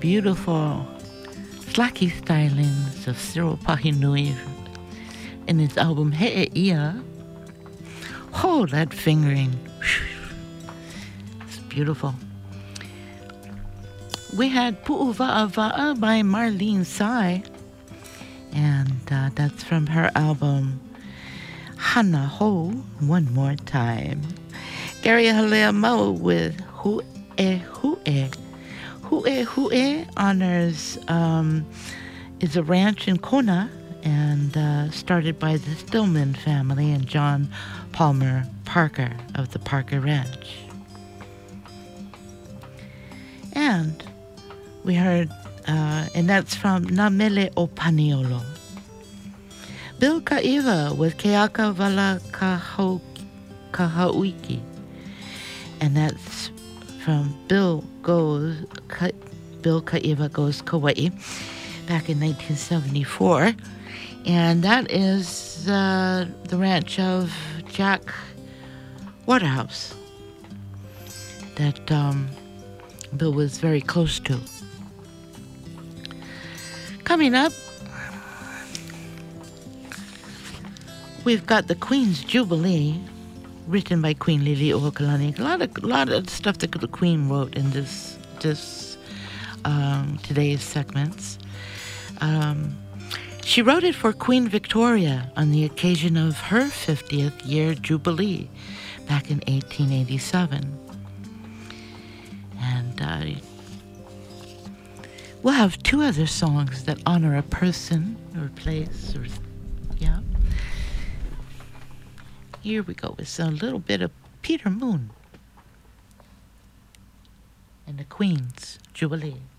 beautiful slacky stylings of Cyril Pahinui in his album He'eia. Oh, that fingering. It's beautiful. We had Pu'uva'a by Marlene Tsai, and that's from her album Hana Ho, One More Time. Gary Haleamau with Hu'e Hu'e. Hu'e Hu'e honors is a ranch in Kona and started by the Stillman family and John Palmer Parker of the Parker Ranch. And we heard, and that's from Namele o Paniolo. Bill Ka'iva with Keaka Vala Kahauiki. And that's from Bill Ka'iva Goes Kauai back in 1974. And that is the ranch of Jack Waterhouse that Bill was very close to. Coming up, we've got the Queen's Jubilee, written by Queen Liliuokalani. A lot of stuff that the Queen wrote in this today's segments. She wrote it for Queen Victoria on the occasion of her 50th year jubilee back in 1887. And we'll have two other songs that honor a person or place or, yeah. Here we go with a little bit of Peter Moon and the Queen's Jubilee.